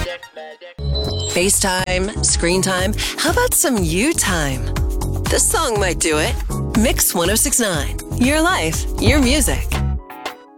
FaceTime, screen time, how about some you time? This song might do it. Mix 1069. Your life, your music.